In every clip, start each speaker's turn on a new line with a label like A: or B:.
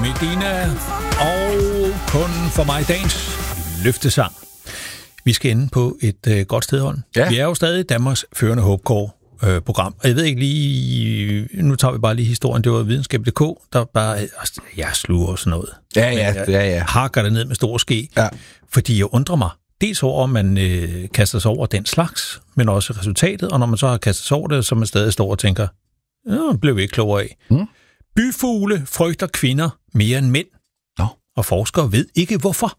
A: Medina og kun for mig dagens løftesang. Vi skal ende på et godt sted, Holm. Ja. Vi er jo stadig Danmarks førende håbekår-program. Og jeg ved ikke lige... Nu tager vi bare lige historien. Det var videnskab.dk, der bare... Jeg sluger sådan noget.
B: Ja.
A: Hakker det ned med stor ske. Ja. Fordi jeg undrer mig. Dels over, om man kaster sig over den slags, men også resultatet. Og når man så har kastet sig over det, så man stadig står og tænker, blev vi ikke klogere af. Byfugle frygter kvinder mere end mænd.
B: Nå.
A: Og forskere ved ikke hvorfor.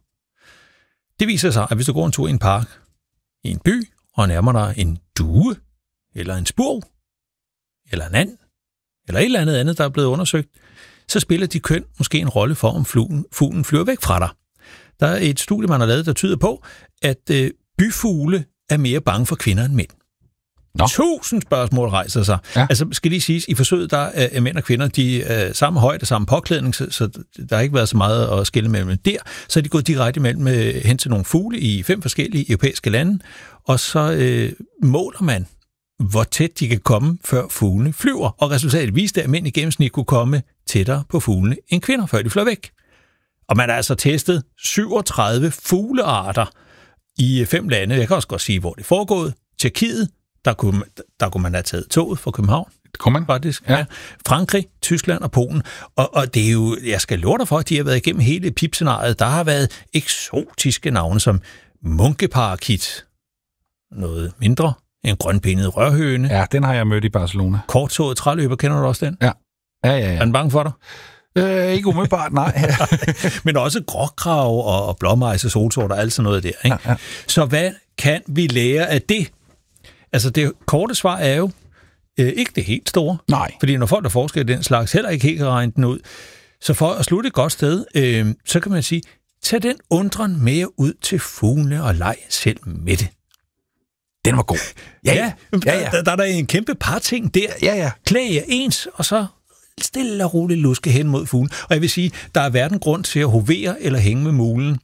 A: Det viser sig, at hvis du går en tur i en park, i en by, og nærmer dig en due, eller en spurv, eller en and, eller et eller andet, der er blevet undersøgt, så spiller de køn måske en rolle for, om fuglen flyver væk fra dig. Der er et studie, man har lavet, der tyder på, at byfugle er mere bange for kvinder end mænd.
B: Nå.
A: 1000 spørgsmål rejser sig. Ja. Altså, skal lige siges, i forsøget, der er mænd og kvinder, de er samme højde, samme påklædning, så der har ikke været så meget at skille mellem der. Så er de gået direkte hen til nogle fugle i 5 forskellige europæiske lande, og så måler man, hvor tæt de kan komme, før fuglene flyver. Og resultatet viste, at mænd i gennemsnit kunne komme tættere på fuglene end kvinder, før de fløj væk. Og man har altså testet 37 fuglearter i 5 lande. Jeg kan også godt sige, hvor det er foregået. Tjekkiet, der kunne man have taget toget fra København.
B: Det kunne man
A: faktisk. Ja. Frankrig, Tyskland og Polen. Og det er jo, jeg skal love dig for, at de har været igennem hele pipscenariet. Der har været eksotiske navne som munkeparakit, noget mindre, en grønbenet rørhøne.
B: Ja, den har jeg mødt i Barcelona.
A: Korttået træløber, kender du også den?
B: Ja.
A: Er den bange for dig?
B: Ikke umiddelbart, nej.
A: Men også gråkrav og blåmejs og solsort og alt sådan noget der. Ikke? Ja. Så hvad kan vi lære af det? Altså det korte svar er jo ikke det helt store.
B: Nej.
A: Fordi når folk der forsker i den slags, heller ikke helt kan regne den ud. Så for at slutte et godt sted, så kan man sige, tag den undren med ud til fuglene og leg selv med det.
B: Den var god.
A: Ja. Der er en kæmpe par ting der.
B: Ja.
A: Klæd jer ens, og så stille og roligt luske hen mod fuglen. Og jeg vil sige, der er hverken grund til at hovere eller hænge med mulen,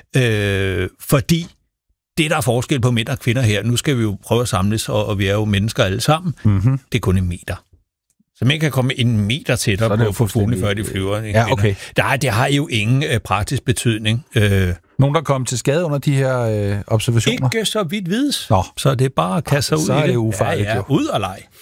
A: fordi det, der er forskel på mænd og kvinder her, nu skal vi jo prøve at samles, og vi er jo mennesker alle sammen, det er kun 1 meter. Så man kan komme 1 meter tættere på fuglene, før de flyver.
B: Ja, okay.
A: Det har jo ingen praktisk betydning.
B: Nogen, der kom til skade under de her observationer?
A: Ikke så vidt vides. Så det er bare at kaste sig ud i det.
B: Så er det ufarligt.
A: Ja, ud og lege.